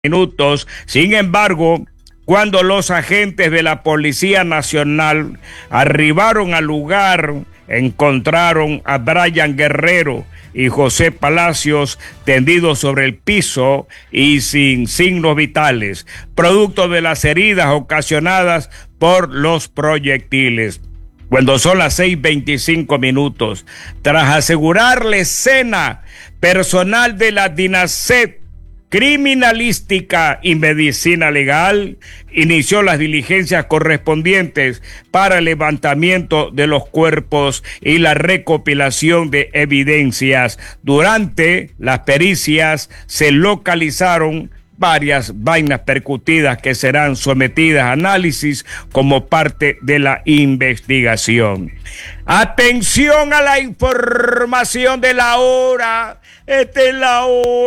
minutos. Sin embargo, cuando los agentes de la Policía Nacional arribaron al lugar, encontraron a Brian Guerrero y José Palacios tendidos sobre el piso y sin signos vitales, producto de las heridas ocasionadas por los proyectiles. Cuando son las 6:25, tras asegurar la escena, personal de la DINASET, Criminalística y Medicina Legal inició las diligencias correspondientes para el levantamiento de los cuerpos y la recopilación de evidencias. Durante las pericias se localizaron varias vainas percutidas que serán sometidas a análisis como parte de la investigación. Atención a la información de la hora. Esta es la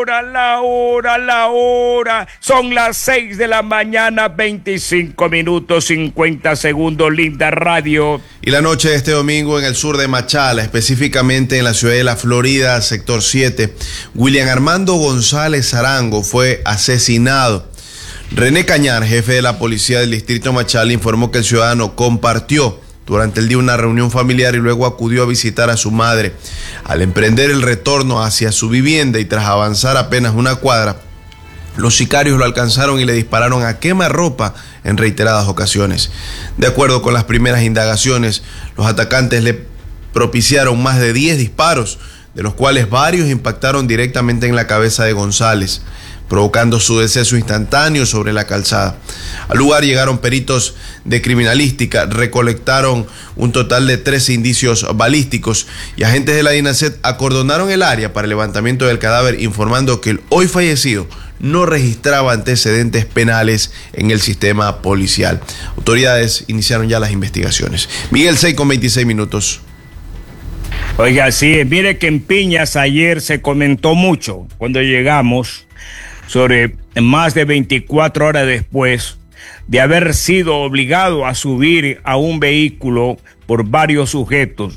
hora. Son las 6 de la mañana, 25 minutos, 50 segundos, Linda Radio. Y la noche de este domingo en el sur de Machala, específicamente en la ciudad de La Florida, sector 7, William Armando González Arango fue asesinado. René Cañar, jefe de la policía del distrito Machala, informó que el ciudadano compartió durante el día una reunión familiar y luego acudió a visitar a su madre. Al emprender el retorno hacia su vivienda y tras avanzar apenas una cuadra, los sicarios lo alcanzaron y le dispararon a quemarropa en reiteradas ocasiones. De acuerdo con las primeras indagaciones, los atacantes le propiciaron más de 10 disparos, de los cuales varios impactaron directamente en la cabeza de González, provocando su deceso instantáneo sobre la calzada. Al lugar llegaron peritos de criminalística, recolectaron un total de 13 indicios balísticos y agentes de la DINASET acordonaron el área para el levantamiento del cadáver, informando que el hoy fallecido no registraba antecedentes penales en el sistema policial. Autoridades iniciaron ya las investigaciones. Miguel 6:26. Oiga, sí, mire que en Piñas ayer se comentó mucho cuando llegamos sobre más de 24 horas después de haber sido obligado a subir a un vehículo por varios sujetos.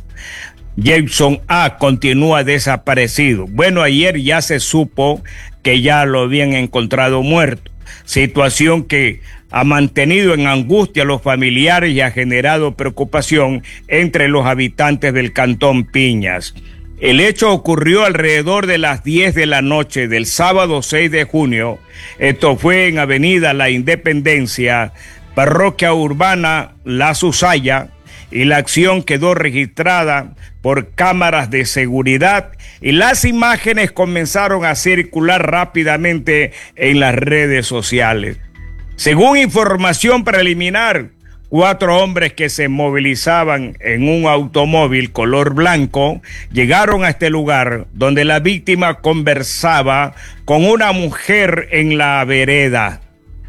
Jason A. continúa desaparecido. Bueno, ayer ya se supo que ya lo habían encontrado muerto, situación que ha mantenido en angustia a los familiares y ha generado preocupación entre los habitantes del cantón Piñas. El hecho ocurrió alrededor de las 10 de la noche del sábado 6 de junio. Esto fue en Avenida La Independencia, Parroquia Urbana La Susaya, y la acción quedó registrada por cámaras de seguridad y las imágenes comenzaron a circular rápidamente en las redes sociales. Según información preliminar, 4 hombres que se movilizaban en un automóvil color blanco llegaron a este lugar donde la víctima conversaba con una mujer en la vereda.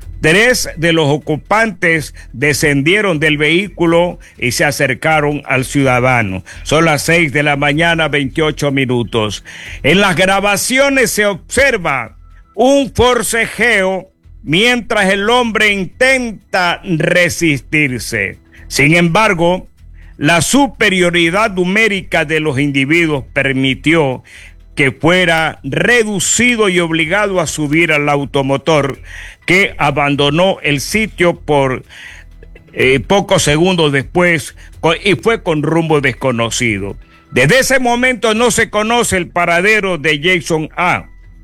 3 de los ocupantes descendieron del vehículo y se acercaron al ciudadano. Son las 6 de la mañana, 28 minutos. En las grabaciones se observa un forcejeo mientras el hombre intenta resistirse. Sin embargo, la superioridad numérica de los individuos permitió que fuera reducido y obligado a subir al automotor, que abandonó el sitio por pocos segundos después y fue con rumbo desconocido. Desde ese momento no se conoce el paradero de Jason A.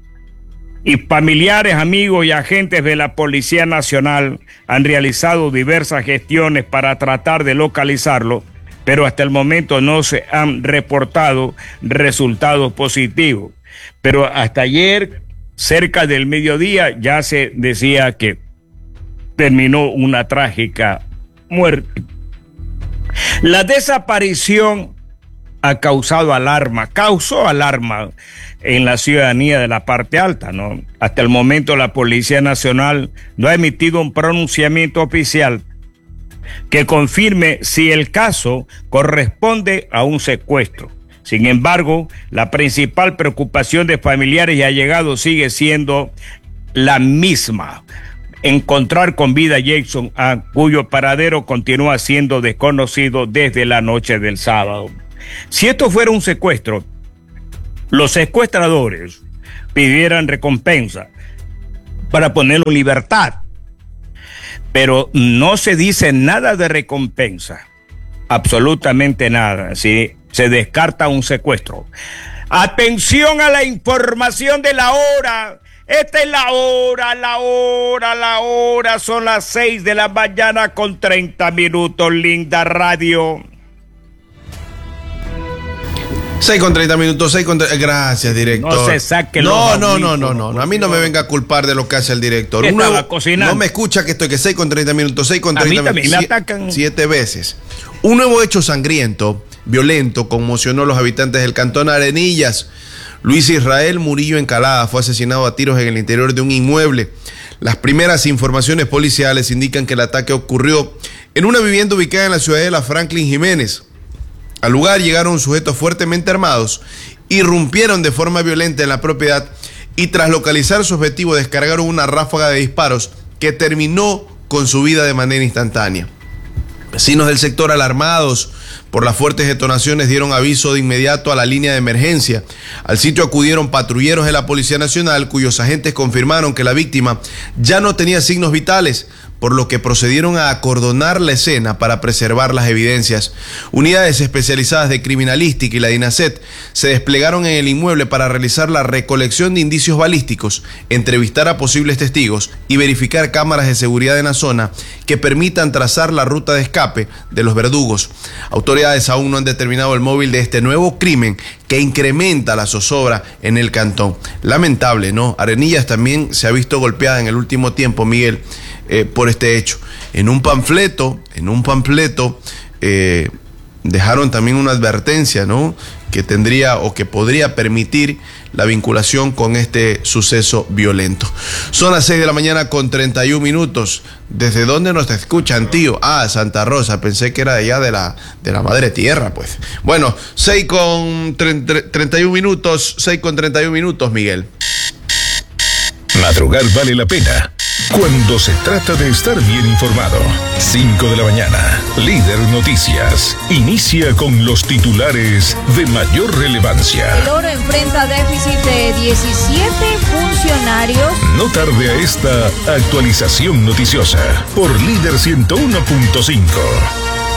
Y familiares, amigos y agentes de la Policía Nacional han realizado diversas gestiones para tratar de localizarlo, pero hasta el momento no se han reportado resultados positivos. Pero hasta ayer, cerca del mediodía, ya se decía que terminó una trágica muerte. La desaparición causó alarma en la ciudadanía de la parte alta, ¿no? Hasta el momento la Policía Nacional no ha emitido un pronunciamiento oficial que confirme si el caso corresponde a un secuestro. Sin embargo, la principal preocupación de familiares y allegados sigue siendo la misma: encontrar con vida a Jason A., cuyo paradero continúa siendo desconocido desde la noche del sábado. Si esto fuera un secuestro, los secuestradores pidieran recompensa, para ponerlo en libertad. Pero no se dice nada de recompensa, absolutamente nada. ¿Sí? Se descarta un secuestro. Atención a la información de la hora. Esta es la hora. Son las 6 de la mañana con 30 minutos. Linda radio. 6 con 30 minutos, 6 con 30. Gracias, director. No se saque No. A mí no me venga a culpar de lo que hace el director. Estaba cocinando. No me escucha que estoy que 6 con 30 minutos, 6 con 30 minutos. A mí también me atacan 7 veces. Un nuevo hecho sangriento, violento, conmocionó a los habitantes del cantón Arenillas. Luis Israel Murillo Encalada fue asesinado a tiros en el interior de un inmueble. Las primeras informaciones policiales indican que el ataque ocurrió en una vivienda ubicada en la ciudadela Franklin Jiménez. Al lugar llegaron sujetos fuertemente armados, irrumpieron de forma violenta en la propiedad y tras localizar su objetivo descargaron una ráfaga de disparos que terminó con su vida de manera instantánea. Vecinos del sector, alarmados por las fuertes detonaciones, dieron aviso de inmediato a la línea de emergencia. Al sitio acudieron patrulleros de la Policía Nacional, cuyos agentes confirmaron que la víctima ya no tenía signos vitales, por lo que procedieron a acordonar la escena para preservar las evidencias. Unidades especializadas de criminalística y la DINASET se desplegaron en el inmueble para realizar la recolección de indicios balísticos, entrevistar a posibles testigos y verificar cámaras de seguridad en la zona que permitan trazar la ruta de escape de los verdugos. Autoridades aún no han determinado el móvil de este nuevo crimen que incrementa la zozobra en el cantón. Lamentable, ¿no? Arenillas también se ha visto golpeada en el último tiempo, Miguel, por este hecho. En un panfleto, dejaron también una advertencia, ¿no? Que tendría o que podría permitir la vinculación con este suceso violento. Son las 6 de la mañana con 31 minutos. ¿Desde dónde nos escuchan, tío? Ah, Santa Rosa, pensé que era de allá de la madre tierra, pues. Bueno, 6 con 31 minutos, 6 con 31 minutos, Miguel. Madrugar vale la pena cuando se trata de estar bien informado. 5 de la mañana, Líder Noticias. Inicia con los titulares de mayor relevancia. El oro enfrenta déficit de 17 funcionarios. No tarde a esta actualización noticiosa por Líder 101.5.